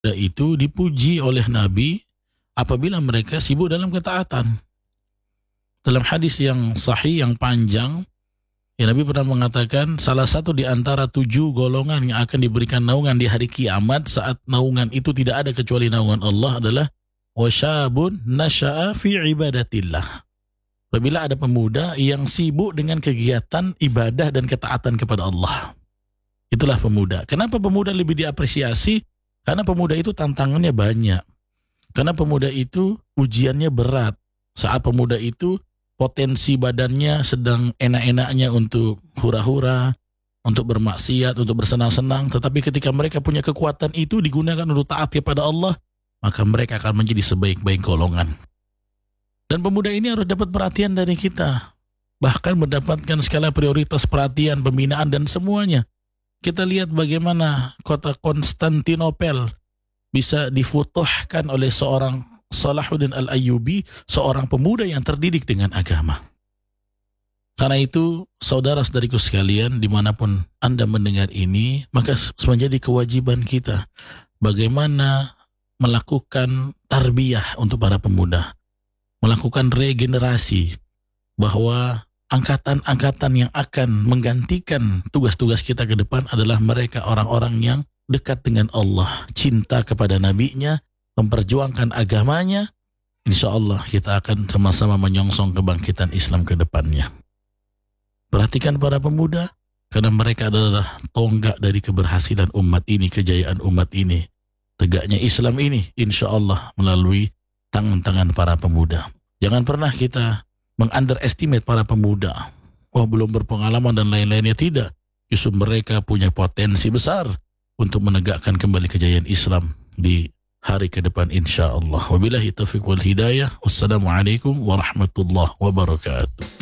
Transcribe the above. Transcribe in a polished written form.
itu dipuji oleh Nabi apabila mereka sibuk dalam ketaatan. Dalam hadis yang sahih, yang panjang, ya Nabi pernah mengatakan salah satu di antara 7 golongan yang akan diberikan naungan di hari kiamat, saat naungan itu tidak ada kecuali naungan Allah, adalah wasyabun nasya'a fi ibadatillah. Apabila ada pemuda yang sibuk dengan kegiatan ibadah dan ketaatan kepada Allah. Itulah pemuda. Kenapa pemuda lebih diapresiasi? Karena pemuda itu tantangannya banyak. Karena pemuda itu ujiannya berat. Saat pemuda itu potensi badannya sedang enak-enaknya untuk hura-hura, untuk bermaksiat, untuk bersenang-senang. Tetapi ketika mereka punya kekuatan itu digunakan untuk taat kepada Allah, maka mereka akan menjadi sebaik-baik golongan. Dan pemuda ini harus dapat perhatian dari kita. Bahkan mendapatkan skala prioritas perhatian, pembinaan, dan semuanya. Kita lihat bagaimana kota Konstantinopel bisa difutuhkan oleh seorang Salahuddin Al-Ayyubi, seorang pemuda yang terdidik dengan agama. Karena itu, saudara-saudariku sekalian, dimanapun Anda mendengar ini, maka menjadi kewajiban kita bagaimana melakukan tarbiyah untuk para pemuda, melakukan regenerasi, bahwa angkatan-angkatan yang akan menggantikan tugas-tugas kita ke depan adalah mereka orang-orang yang dekat dengan Allah, cinta kepada Nabi-Nya, memperjuangkan agamanya. Insya Allah kita akan sama-sama menyongsong kebangkitan Islam ke depannya. Perhatikan para pemuda, karena mereka adalah tonggak dari keberhasilan umat ini, kejayaan umat ini. Tegaknya Islam ini insya Allah melalui tangan-tangan para pemuda. Jangan pernah kita meng-underestimate para pemuda. Oh, belum berpengalaman dan lain-lainnya. Tidak. Justru mereka punya potensi besar untuk menegakkan kembali kejayaan Islam di hari ke depan insya Allah. Wabillahi taufiq wal hidayah. Wassalamualaikum warahmatullahi wabarakatuh.